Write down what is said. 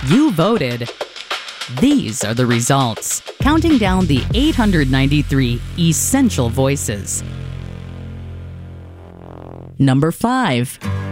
You voted. These are the results, counting down the 893 essential voices. Number 5.